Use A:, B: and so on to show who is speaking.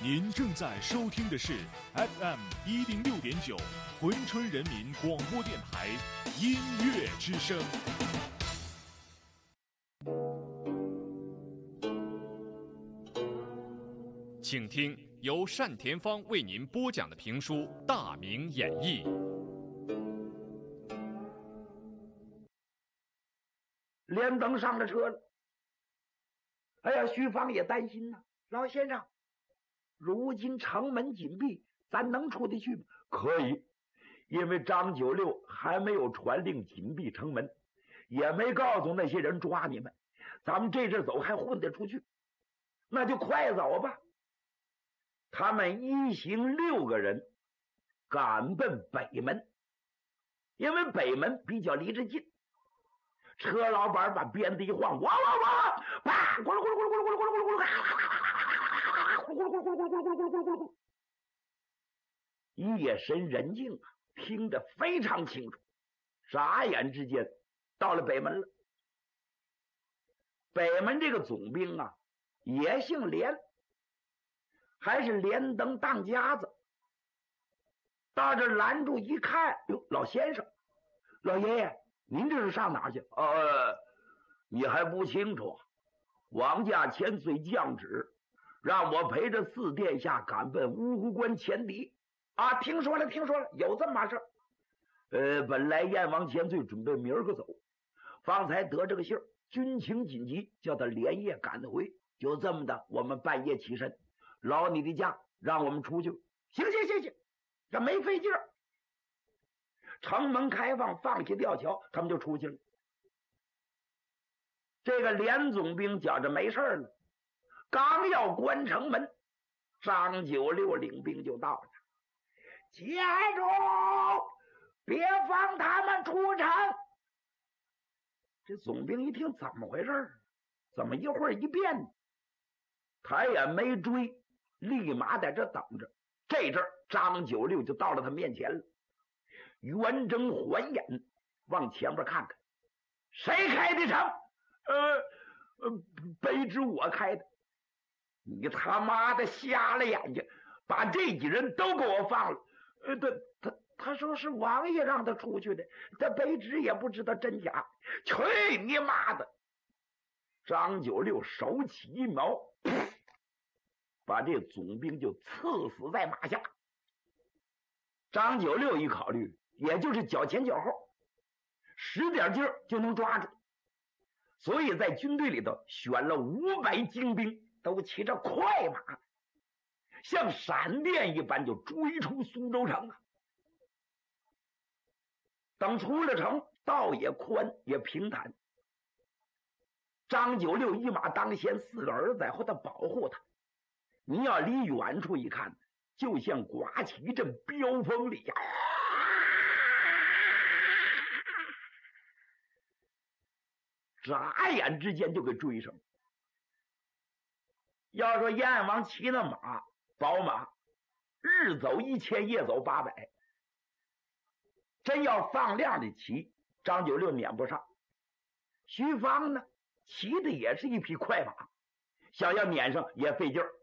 A: 您正在收听的是 FM106.9珲春人民广播电台音乐之声。请听由单田芳为您播讲的评书《大明演义》。
B: 连登上了车了。哎呀，徐芳也担心呐，老先生，如今城门紧闭，咱能出得去吗？可以，因为张九六还没有传令紧闭城门，也没告诉那些人抓你们，咱们这阵走还混得出去，那就快走吧。他们一行6个人赶奔北门，因为北门比较离着近。车老板把鞭子一晃，哇哇哇，啪，咕噜咕噜咕噜咕噜咕噜咕噜咕噜咕噜咕噜咕噜咕噜咕噜咕噜咕噜，夜深人静啊，听得非常清楚。眨眼之间到了北门了。北门这个总兵啊，也姓连，还是连登当家子。到这拦住一看，哟，老先生，老爷爷，您这是上哪儿去？你还不清楚？王家千岁降旨，让我陪着4殿下赶奔芜湖关前敌啊！听说了，有这么码事。本来燕王千岁准备明儿个走，方才得这个信儿，军情紧急，叫他连夜赶回。就这么的，我们半夜起身，劳你的驾，让我们出去。行，这没费劲儿。城门开放，放下吊桥，他们就出去了。这个连总兵觉着没事了，刚要关城门，张九六领兵就到了。接住，别放他们出城。这总兵一听，怎么回事？怎么一会儿一变？他也没追，立马在这等着。这阵张九六就到了他面前了，圆睁环眼往前边看看，谁开的城？卑职我开的。你他妈的瞎了眼睛，把这几人都给我放了。他说是王爷让他出去的，这卑职也不知道真假。去你妈的！张九六手起一矛，把这总兵就刺死在马下。张九六一考虑，也就是脚前脚后，使点劲儿就能抓住，所以在军队里头选了500精兵，都骑着快马，像闪电一般就追出苏州城啊。等出了城，道也宽也平坦。张九六一马当先，4个儿子在后头保护他。你要离远处一看，就像刮起一阵飙风里呀，眨眼之间就给追上。要说燕王骑那马，宝马，日走1000，夜走800，真要放量的骑，张九六撵不上。徐芳呢，骑的也是一匹快马，想要撵上也费劲儿。